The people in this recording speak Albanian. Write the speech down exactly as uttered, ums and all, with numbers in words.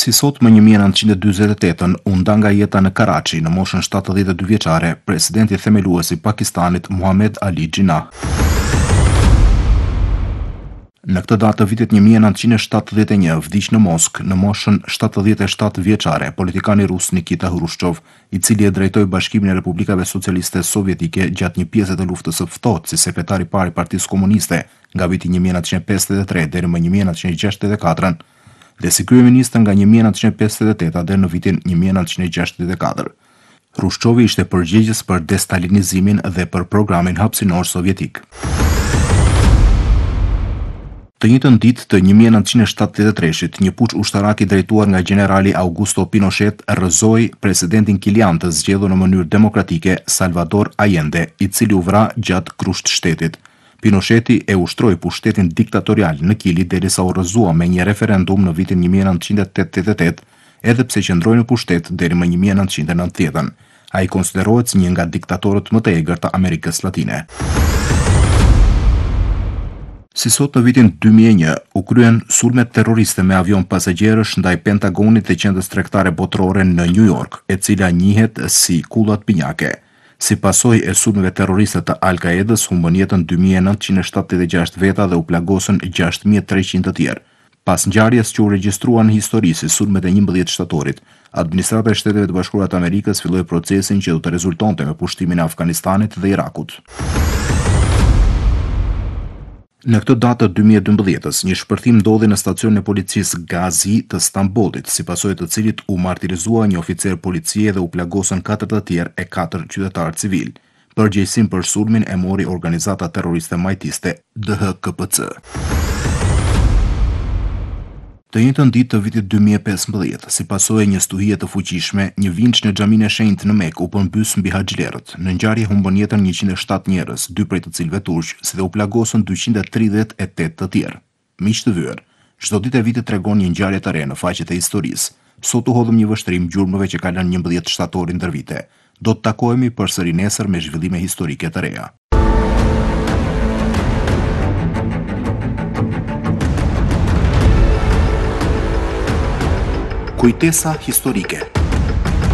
Si sot më një mijë e nëntëqind e dyzet e tetën, u nda nga jeta në Karachi, në moshën shtatëdhjetë e dy vjeçare, presidenti themelues i Pakistanit Muhammad Ali Jinnah. Në këtë datë të vitit një mijë e nëntëqind e shtatëdhjetë e një vdiq në Moskë, në moshën shtatëdhjetë e shtatë vjeçare, politikani rus Nikita Hrushchov, i cili e drejtoi Bashkimin e Republikave Socialiste Sovjetike gjatë një pjese të luftës së ftohtë si sekretari i parë i Partisë Komuniste nga viti një mijë e nëntëqind e pesëdhjetë e tre deri më një mijë e nëntëqind e gjashtëdhjetë e katër, dhe si kryeminist nga një mijë e nëntëqind e pesëdhjetë e tetë deri në vitin një mijë e nëntëqind e gjashtëdhjetë e katër. Hrushchovi ishte përgjegjës për destalinizimin dhe për programin hapësinor sovjetik. Të njëjtën ditë të një mijë e nëntëqind e shtatëdhjetë e treshit, një puç ushtarak i drejtuar nga generali Augusto Pinochet rrëzoi presidentin kilian të zgjedhur në mënyrë demokratike Salvador Allende, i cili u vra gjatë krushtshtetit. Pinocheti e ushtroi pushtetin diktatorial në Kili derisa u rrëzua me një referendum në vitin një mijë e nëntëqind e tetëdhjetë e tetë, edhe pse qëndroi në pushtet deri më një mijë e nëntëqind e nëntëdhjetën. Ai konsiderohet si një nga diktatorët më të egër të Amerikës Latine. Si sot në vitin dy mijë e një, u kryen sulme terroriste me avion pasagjerësh ndaj Pentagonit dhe qendrës tregtare botërore në New York, e cila njihet si kullat pinjake. Si pasojë e sulmeve terroriste të Al-Qaedës, humbën jetën dy mijë e nëntëqind e shtatëdhjetë e gjashtë veta dhe u plagosën gjashtë mijë e treqind të tjerë. Pas ngjarjes që u regjistrua në histori si sulmet e njëmbëdhjetë shtatorit, administrata e Shteteve të Bashkuara të Amerikës filloi procesin që do të rezultonte me pushtimin e Afganistanit dhe Irakut. Në këtë datë të dy mijë e dymbëdhjetës, një shpërthim ndodhi në stacionin e policisë Gazi të Stambollit, si pasojë të cilit u martirizua një oficer policie dhe u plagosën katër të tjerë e katër qytetarë civil. Përgjegjësinë për sulmin e mori organizata terroriste majtiste D H K P C. Të njëjtën ditë të vitit dy mijë e pesëmbëdhjetë, si pasojë e një stuhie të fuqishme, një vinç në xhaminë e shenjtë në Mekë u përmbys mbi haxhlerët. Në ngjarje humbën jetën njëqind e shtatë njerëz, dy prej të cilëve turq, si dhe u plagosën dyqind e tridhjetë e tetë të tjerë. Miq të vyer, çdo ditë e vitit tregon një ngjarje të re në faqet e historisë. Sot u hodhëm një vështrim gjurmëve që ka lënë njëmbëdhjetë shtatorin ndër vite. Do të takohemi përsëri nesër me zhvillime historike të reja. Kujtesa historike.